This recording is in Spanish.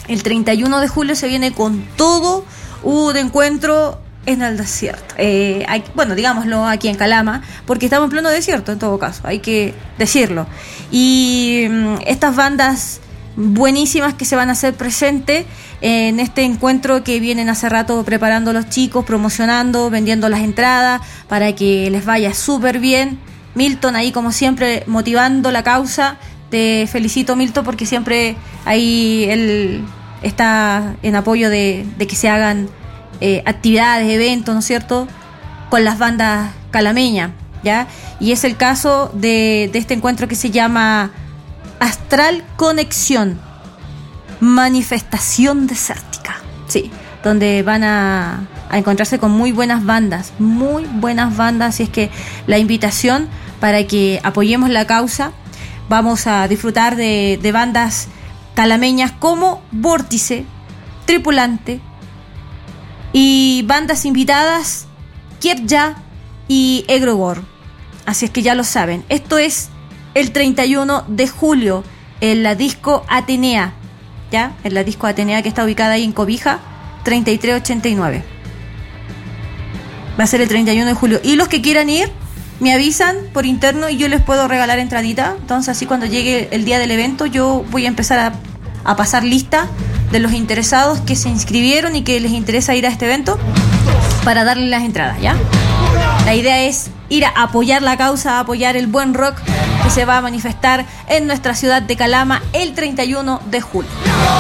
El 31 de julio se viene con todo de encuentro en el desierto. Bueno, digámoslo aquí en Calama, porque estamos en pleno desierto en todo caso, hay que decirlo. Y estas bandas buenísimas que se van a hacer presentes en este encuentro que vienen hace rato preparando los chicos, promocionando, vendiendo las entradas para que les vaya súper bien. Milton ahí como siempre motivando la causa. Te felicito, Milton, porque siempre ahí él está en apoyo de que se hagan actividades, eventos, ¿no es cierto?, con las bandas calameñas, ¿ya? Y es el caso de este encuentro que se llama Astral Conexión, manifestación desértica, sí, donde van a encontrarse con muy buenas bandas, así es que la invitación para que apoyemos la causa. Vamos a disfrutar de bandas calameñas como Vórtice, Tripulante y bandas invitadas Kierja y Egregor. Así es que ya lo saben, esto es el 31 de julio en la Disco Atenea, ¿ya? En la Disco Atenea que está ubicada ahí en Cobija 3389. Va a ser el 31 de julio. Y los que quieran ir, me avisan por interno y yo les puedo regalar entradita. Entonces así cuando llegue el día del evento yo voy a empezar a pasar lista de los interesados que se inscribieron y que les interesa ir a este evento para darles las entradas, ¿ya? La idea es ir a apoyar la causa, a apoyar el buen rock que se va a manifestar en nuestra ciudad de Calama el 31 de julio.